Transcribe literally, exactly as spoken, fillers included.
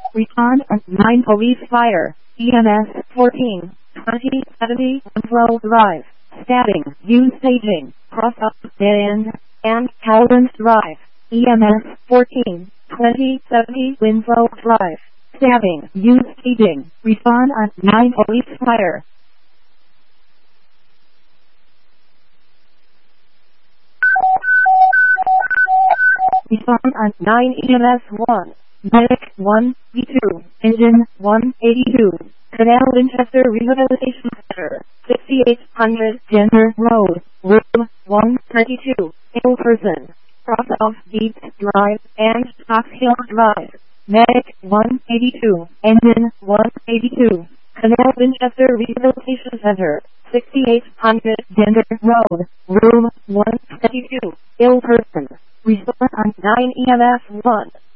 Respond on nine Police Fire. E M S fourteen twenty seventy Winslow Drive. Stabbing. Use staging. Cross up, dead end, and Howlands Drive. E M S fourteen twenty seventy Winslow Drive. Stabbing. Use staging. Respond on nine Police Fire. Respond on nine E M S one. Medic one eighty-two. Engine one eighty-two. Canal Winchester Rehabilitation Center. sixty-eight hundred Jenner Road. Room one thirty-two. Ill person. Cross off Beach Drive and Fox Hill Drive. Medic one eighty-two. Engine one eighty-two. Canal Winchester Rehabilitation Center. sixty-eight hundred Jenner Road. Room one thirty-two. Ill person. Respond on nine E M S one.